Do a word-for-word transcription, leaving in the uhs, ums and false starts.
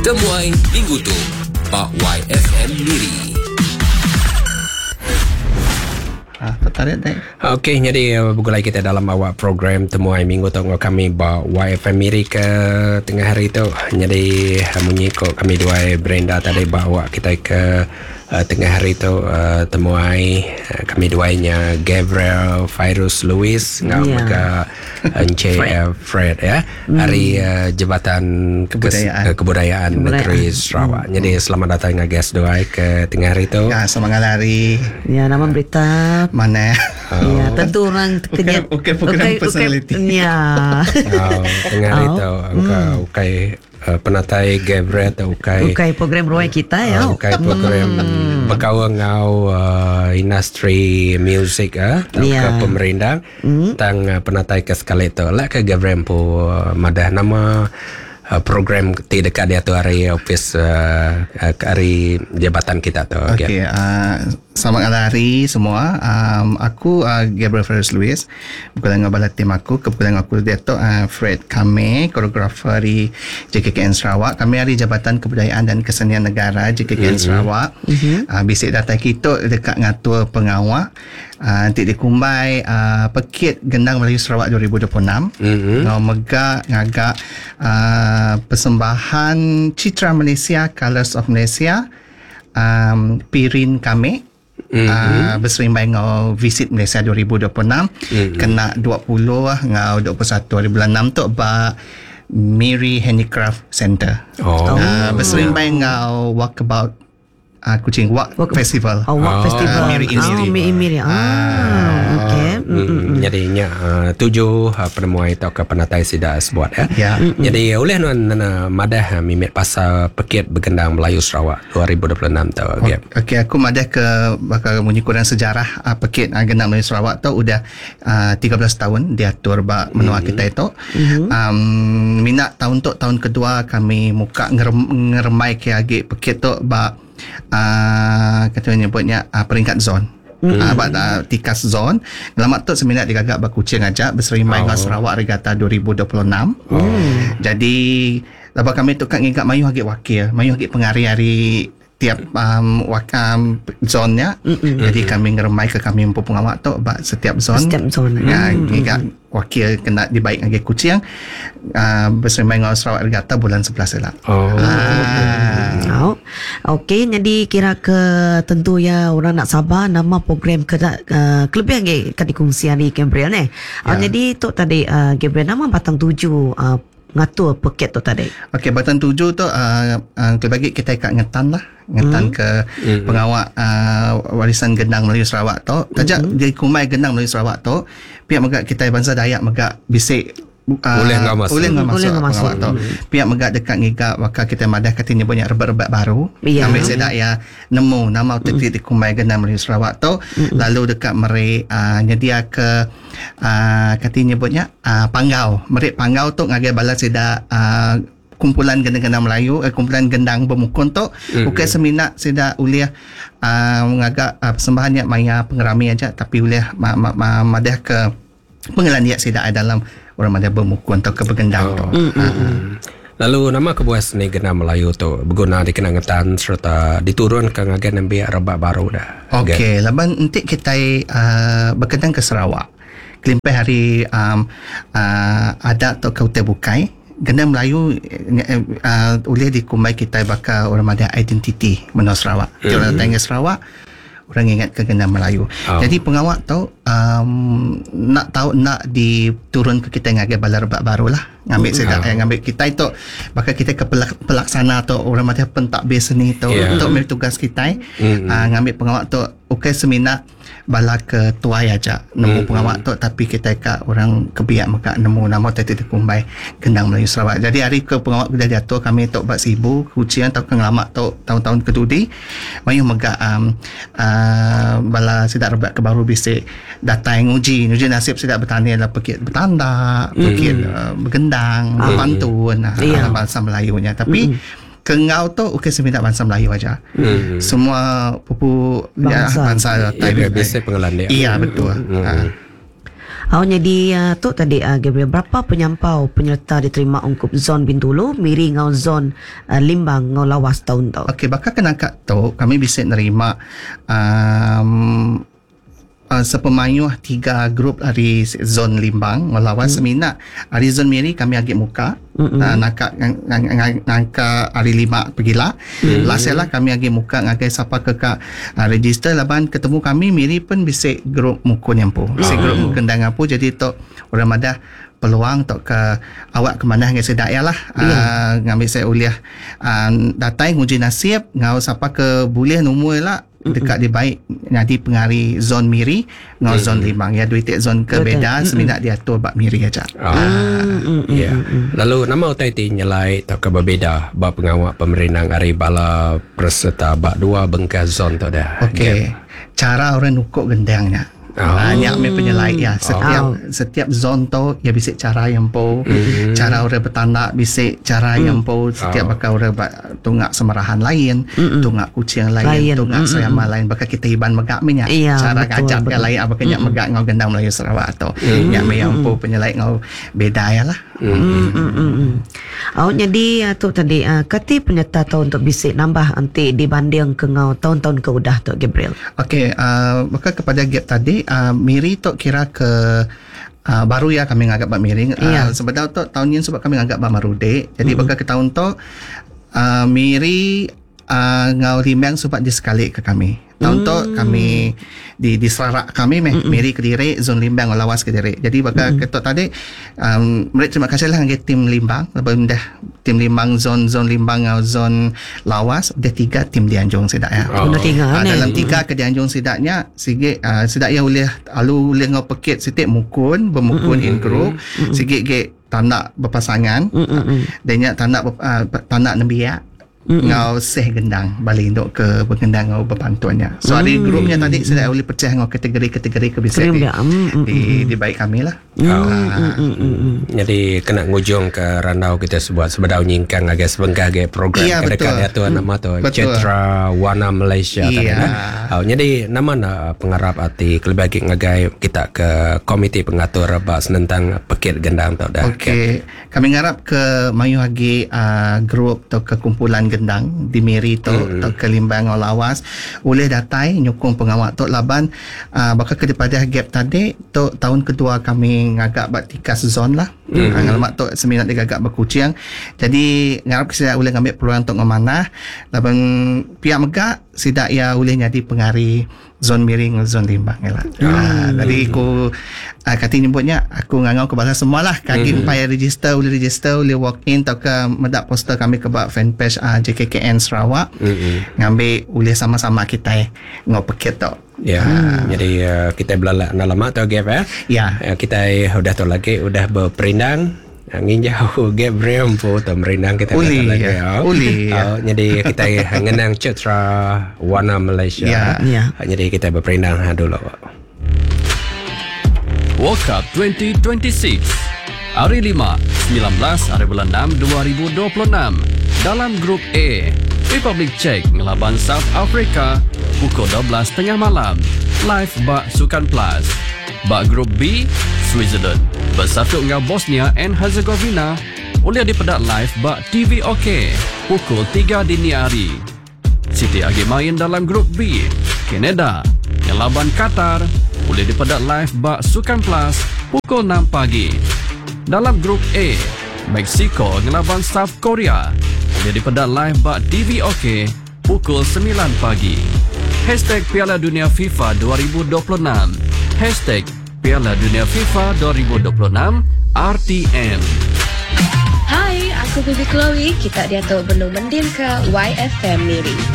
Temuai Minggu tu Pak Y F M Miri. Ah, tertarik tak? Okey, jadi bergulai kita dalam awak program Temuai Minggu tu kami bawa Y F M Miri ke tengah hari tu. Jadi mengikut kami dua Brenda tadi bawa kita ke uh, tengah hari tu uh, temuai uh, kami duanya Gabriel Virus Lewis ngau Yeah. maka Encik uh, Fred ya. Mm. Hari uh, Jabatan Kebudayaan. Kes, uh, Kebudayaan, Negeri Sarawak. Mm. Jadi selamat datang dengan guest dua ke tengah hari tu. Ya, semangat hari. Ya, nama berita. Mana? Oh. Ya, tentu orang kerja. Bukan program personality. Ya. Oh, tengah hari Oh. tu angka ukai uh, penatai Gabriel atau ukai Bukai program roy kita ya. uh, ukai program berkawan ngau uh, industri music ah uh, Ya. ke pemerintah Mm. tang uh, penatai ke sekali tu lah ke Gabriel pu uh, madah nama uh, program ti dekat dia tu hari office uh, uh, hari jabatan kita tu. Okey, uh, selamat hari semua. Um, aku uh, Gabriel Ferris Lewis. Bukan dengan bala tim aku. Kebetulan aku Dato' uh, Fred Kame, koreografer di J K K N Sarawak. Kami hari Jabatan Kebudayaan dan Kesenian Negara J K K N mm-hmm. Sarawak. Mm-hmm. Uh, bisik data kita dekat ngatur pengawal. Uh, nanti dikumbai uh, Pekit Gendang Melayu Sarawak dua ribu dua puluh enam. Mm-hmm. Ngau megak ngagak uh, persembahan Citra Malaysia, Colours of Malaysia, um, Pirin Kame. Mm-hmm. Uh, berserimbang ngau Visit Malaysia dua ribu dua puluh enam. Mm-hmm. Kena dua puluh ngau dua puluh satu hari bulan enam tu ba Miri Handicraft Center. Oh. Uh, berserimbang ngau Walkabout uh, Kuching Walk, Walk- Festival. Oh, Walk Oh. Festival. Ah, Miri in Oh, Miri. Miri Miri. Ah, okey. Hmm, jadinya uh, tujuh uh, penemuai atau ke penatai sida sebuat ya. Ya. Jadi oleh nuan uh, madah uh, mimit pasal Pekit Bergendang Melayu Sarawak dua ribu dua puluh enam tu. Okay. Okey, aku madah ke bakal bunyi kurang sejarah uh, Pekit uh, Gendang Melayu Sarawak tu udah uh, tiga belas tahun diatur ba menua mm-hmm. kita itu. Mm-hmm. Um, minat tahun tu tahun kedua kami muka ngerem, ngeremai ke agi Pekit tu ba uh, kata nyebutnya uh, peringkat zon. Mm-hmm. Uh, abad uh, tikas zon. Ngelamat tu seminat digagak Bakucing ajak berserimbang Oh. dengan Sarawak Regatta dua ribu dua puluh enam. Oh. Jadi lepas kami tu kat ngigak mayu hagi wakil, mayu hagi pengari hari tiap um, wakam zonnya. Mm-hmm. Jadi kami ngeremai ke kami mampu pengawak tu ba setiap zon. Setiap zon. Ya, Mm. ngigak wakil kena dibaik lagi Kuching uh, berserimbang dengan Sarawak Regatta bulan sebelas lah. Oh. Ah. Oh. Okey, jadi kira ke tentu ya orang nak sabar nama program ke uh, kelebihan ke kat dikongsi hari Gabriel ni. Uh, Ya. jadi tu tadi uh, Gabriel nama batang tujuh uh, ngatur Pekit tu tadi. Okey, batang tujuh tu uh, uh, bagi kita ikat ngetan lah. Ngetan mm. ke mm. pengawal uh, warisan Gendang Melayu Sarawak tu. Tajak mm-hmm. di kumai Gendang Melayu Sarawak tu, pihak megak kita bangsa Dayak megak bisik Uh, Boleh ngau masuk. Boleh ngau Boleh masuk. ngau masuk. Tu. Pihak megak dekat ngigak maka kita madah katanya banyak rebat-rebat baru. Ya. Kami sedak ya nemu nama titik di kumai Gendang Melayu Sarawak tu. Mm. Lalu dekat meri uh, nyedia ke uh, katanya nyebutnya uh, panggau. Merik panggau tu ngagai balas sedak uh, kumpulan gendang-gendang Melayu, eh, kumpulan gendang bermukun tu. Mm-hmm. Bukan seminak sedak uliah uh, mengagak uh, persembahannya maya pengerami aja, tapi uliah ma- ma- ma- madah ke pengelandiak sedak dalam orang madah bermukun atau ke bergendang tu. Oh. Mm-hmm. Lalu nama kebuas ni Gendang Melayu tu berguna di kenangan serta diturunkan agen ambil rebak baru dah. Okey, laban nanti kita uh, berkedang ke Sarawak. Kelimpai hari um, uh, adat atau Kautai Bukai. Gendang Melayu uh, uh, boleh dikumbai kita bakal orang ada identiti menua Sarawak. Mm-hmm. Orang datang ke Sarawak, orang ingat ke Gendang Melayu. Oh. Jadi pengawak tahu um, nak tahu nak diturun ke kita ngagai bala rebak baru lah. Ngambil Mm-hmm. sedap Oh. yang ngambil kita itu bakal kita ke pelak, pelaksana atau orang macam pentadbir seni tu Yeah. untuk ambil tugas kita. Mm-hmm. Uh, ngambil pengawak tu okey seminar bala ke tuai aja nemu Mm-hmm. pengawak tu, tapi kita ka orang kebiak maka nemu nama tadi dikumbai Gendang Melayu Sarawak. Jadi hari ke pengawak kita jatuh kami tok bak sibu kucian atau kengelamak tok tahun-tahun kedudi mayu megak um, uh, bala sidak rebak ke baru bisik datang uji uji nasib sidak bertani adalah Pekit bertanda, Pekit mm-hmm. uh, bergendang, Mm-hmm. berpantun nah, Yeah. bahasa Melayunya. Tapi mm-hmm. Kengau tu okey seminat bangsa Melayu aja. Hmm. Semua pupu Bangsa. ya, bangsa Ya, biasa pengelan dia. Iya betul. Hmm. Ha. Awak jadi uh, tu tadi uh, Gabriel, berapa penyampau penyerta diterima ungkup zon Bintulu, Miri ngau zon uh, Limbang ngau Lawas tahun tu? Okey, bakal kena kat tu kami bisa nerima um, uh, sepemayuh tiga grup dari zon Limbang Lawas hmm. seminat hari zon Miri kami agak muka mm-hmm. uh, nakak nangka hari lima pergilah mm-hmm. last lah kami agak muka ngagai siapa ke kak uh, register laban ketemu kami Miri pun bisa grup mukun yang pun bisa grup mukun dan apa jadi tu orang madah peluang untuk ke awak ke mana ngai sedak lah yeah. uh, ngambil saya uliah uh, datai nguji nasib ngau siapa ke boleh nomor lah dekat di baik nanti pengari zon Miri ngau zon Limbang ya duit zon ke beda seminat dia tu bab Miri aja. Oh. Uh, ya. Lalu nama utai ti nyelai tak ke berbeda bab pengawak pemerintah hari bala peserta bab dua bengkas zon tu dah. Okey. Cara orang nukuk gendangnya. Oh. Banyak uh, penyelai ya setiap oh. setiap zon tu ya bisa cara yang po mm-hmm. cara orang bertandak bisa cara mm. yang po setiap oh. bakal orang tunggak semarahan lain mm-hmm. tunggak kucing lain, lain. tunggak mm-hmm. sayama lain bakal kita iban megak minyak iya, cara ngajak yang lain apa kenyak mm-hmm. megak ngau gendang Melayu Sarawak atau mm-hmm. yang yang po penyelai ngau beda ya lah. Mm-hmm. Mm-hmm. Oh jadi uh, tu tadi uh, kati penyerta tu untuk bisa nambah nanti dibanding ke ngau tahun-tahun ke udah tu Gabriel. Okey, uh, maka kepada gap tadi Uh, Miri tu kira ke uh, baru ya kami ngagap bak Miri uh, yeah. sebenarnya tu tahun ni sebab kami ngagap bak Marude jadi mm-hmm. bakal ke tahun tu uh, Miri uh, ngau Limbang sebab dia sekali ke kami tahun mm. tu kami di di Sarawak kami meh mm-hmm. Miri Kediri zon Limbang Lawas Kediri jadi bakal mm-hmm. ketok tadi um, mereka terima kasih lah dengan tim Limbang lepas dah tim Limbang zon zon Limbang ngau zon Lawas dah tiga tim di Anjung sedak ya. Oh. Uh, tiga, uh, dalam tiga ke di Anjung sedaknya sikit uh, sedak ya boleh alu boleh ngau pekit sitik mukun bermukun mm-hmm. in group mm-hmm. sikit ke tandak berpasangan mm-hmm. dan nya tandak uh, tandak nembiak Mm-hmm. ngau seh gendang balik untuk ke bergendang ngau berpantuannya so hari mm. grupnya tadi saya boleh pecah ngau kategori-kategori ke bisa di, mm-hmm. di, di baik kami lah mm. oh. mm-hmm. jadi kena ngujung ke randau kita sebuat sebedau nyingkang agak sebagai program iya, kedekat itu nama tu Citra Wana Malaysia iya. oh, jadi nama na pengarap arti lebih lagi ngagai kita ke komiti pengatur bahas tentang pekit gendang tu dah. Okey, kami ngarap ke mayu lagi uh, grup atau ke kumpulan gendang di Miri tu mm. atau ke Limbang atau Lawas boleh datai nyokong pengawak tu laban uh, bakal ke daripada gap tadi tu tahun kedua kami ngagak bak tikas zon lah mm. uh, ngalamat tu seminat dia gagak berkucing jadi ngarap saya boleh ngambil peluang untuk memanah laban pihak megak sidak ya boleh jadi pengari zon Miri dengan zon Limbang ya lah. Mm. Uh, jadi aku uh, kata nyebutnya aku ngangau ke bahasa semua lah kaki mm. payah register boleh register boleh walk in atau ke medak poster kami ke bak fanpage uh, J K K N Sarawak mm-hmm. ngambil boleh sama-sama kita eh, ngau pekit tu ya hmm. jadi uh, kita belalak lama tu gap eh ya uh, kita uh, udah tu lagi udah berperindang angin jauh Gabriel pun tu merindang kita uli ya uli uh, jadi kita ngenang Citra Wana Malaysia ya yeah. uh, jadi kita berperindang dulu World Cup twenty twenty-six hari lima sembilan belas hari bulan enam dua ribu dua puluh enam dalam grup A Republik Czech ngelaban South Africa pukul dua belas tengah malam live bak Sukan Plus. Bak grup B Switzerland bersatu dengan Bosnia and Herzegovina boleh dipedak live bak T V OK pukul tiga dini hari. Siti agi main dalam grup B Canada ngelaban Qatar boleh dipedak live bak Sukan Plus pukul enam pagi. Dalam grup A Mexico ngelaban South Korea boleh dipedak live bak T V OK pukul sembilan pagi. Hashtag Piala Dunia FIFA dua ribu dua puluh enam Hashtag Piala Dunia FIFA dua ribu dua puluh enam R T M. Hai, aku Bibi Chloe. Kita dia tu belum mendin ke Y F M Miri.